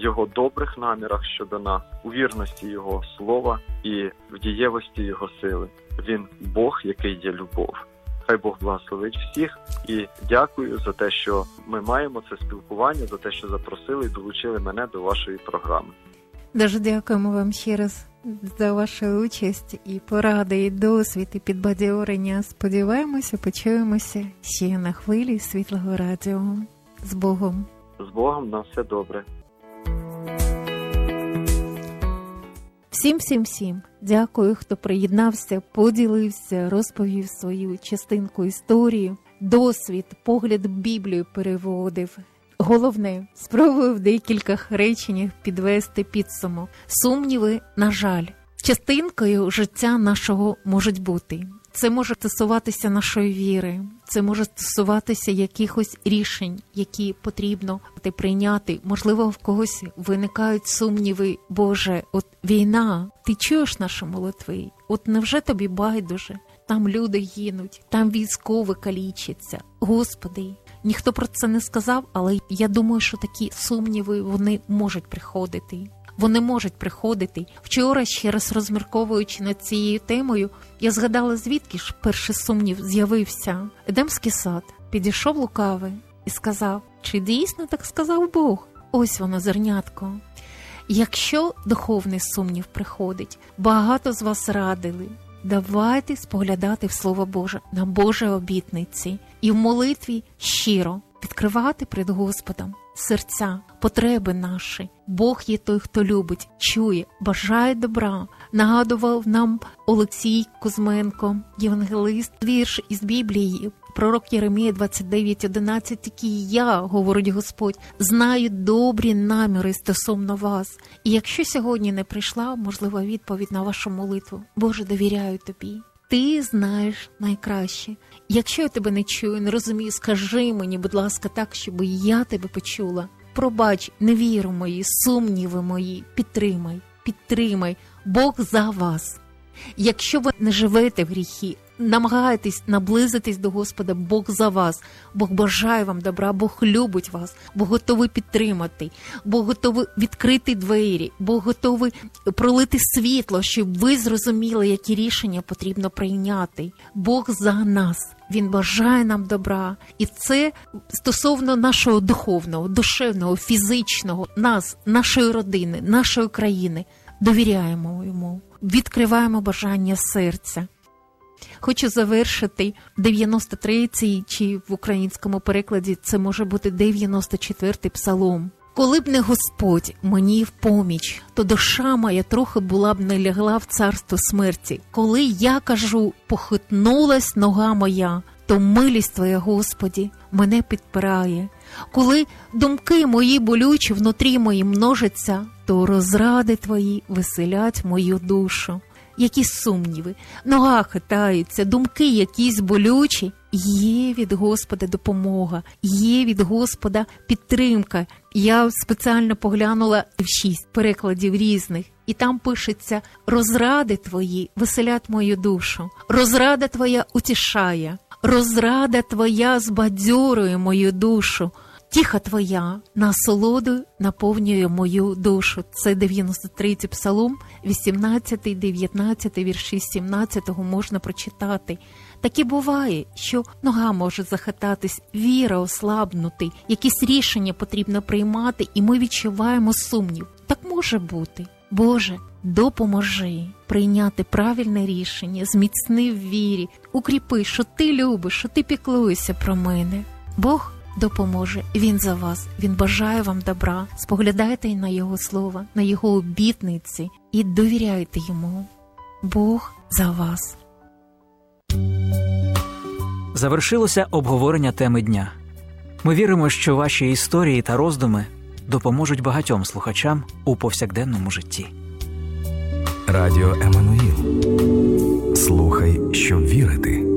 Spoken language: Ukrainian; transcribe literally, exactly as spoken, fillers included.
Його добрих намірах щодо нас, у вірності Його слова і в дієвості Його сили. Він Бог, який є любов. Хай Бог благословить всіх, і дякую за те, що ми маємо це спілкування, за те, що запросили і долучили мене до вашої програми. Дуже дякуємо вам ще раз за вашу участь і поради, і досвід, і підбадьорення. Сподіваємося, почуємося ще на хвилі Світлого Радіо. З Богом. З Богом, на все добре. Всім-всім-всім дякую, хто приєднався, поділився, розповів свою частинку історії, досвід, погляд в Біблію переводив. Головне, спробую в декількох реченнях підвести підсумок. Сумніви, на жаль, частинкою життя нашого можуть бути. Це може стосуватися нашої віри, це може стосуватися якихось рішень, які потрібно прийняти. Можливо, в когось виникають сумніви: Боже, от війна, ти чуєш наші молитви? От невже тобі байдуже? Там люди гинуть, там військові калічаться. Господи, ніхто про це не сказав, але я думаю, що такі сумніви, вони можуть приходити. Вони можуть приходити. Вчора, ще раз розмірковуючи над цією темою, я згадала, звідки ж перший сумнів з'явився. Едемський сад. Підійшов лукавий і сказав: чи дійсно так сказав Бог? Ось воно, зернятко. Якщо духовний сумнів приходить, багато з вас радили: давайте споглядати в Слово Боже, на Божі обітниці, і в молитві щиро відкривати перед Господом серця, потреби наші. Бог є той, хто любить, чує, бажає добра. Нагадував нам Олексій Кузьменко, євангелист, вірш із Біблії, пророк Єремія двадцять дев'ять одинадцять, «Тільки я, говорить Господь, знаю добрі наміри стосовно вас». І якщо сьогодні не прийшла, можливо, відповідь на вашу молитву: Боже, довіряю Тобі. Ти знаєш найкраще. Якщо я тебе не чую, не розумію, скажи мені, будь ласка, так, щоб я тебе почула. Пробач невіру мої, сумніви мої, підтримай, підтримай. Бог за вас. Якщо ви не живете в гріхі, намагаєтесь наблизитись до Господа, Бог за вас. Бог бажає вам добра, Бог любить вас, Бог готовий підтримати, Бог готовий відкрити двері, Бог готовий пролити світло, щоб ви зрозуміли, які рішення потрібно прийняти. Бог за нас. Він бажає нам добра. І це стосовно нашого духовного, душевного, фізичного, нас, нашої родини, нашої країни. Довіряємо йому, відкриваємо бажання серця. Хочу завершити дев'яносто третій, чи в українському перекладі це може бути дев'яносто четвертий псалом. «Коли б не Господь мені в поміч, то душа моя трохи була б не лягла в царство смерті. Коли, я кажу, похитнулась нога моя, то милість Твоя, Господі, мене підпирає. Коли думки мої болючі внутрі мої множаться, то розради Твої веселять мою душу». Які сумніви, нога хитається, думки якісь болючі, є від Господа допомога, є від Господа підтримка. Я спеціально поглянула в шість перекладів різних, і там пишеться: розради Твої веселять мою душу, розрада Твоя утішає, розрада Твоя збадьорює мою душу, тіха Твоя насолодою наповнює мою душу. Це дев'яносто третій псалом, вісімнадцятий, дев'ятнадцятий вірші сімнадцятого можна прочитати. Таке буває, що нога може захитатись, віра ослабнути, якісь рішення потрібно приймати, і ми відчуваємо сумнів. Так може бути. Боже, допоможи прийняти правильне рішення, зміцни в вірі, укріпи, що Ти любиш, що Ти піклуєшся про мене. Бог допоможе. Він за вас. Він бажає вам добра. Споглядайте на Його слово, на Його обітниці і довіряйте Йому. Бог за вас. Завершилося обговорення теми дня. Ми віримо, що ваші історії та роздуми допоможуть багатьом слухачам у повсякденному житті. Радіо Еммануїл. Слухай, щоб вірити.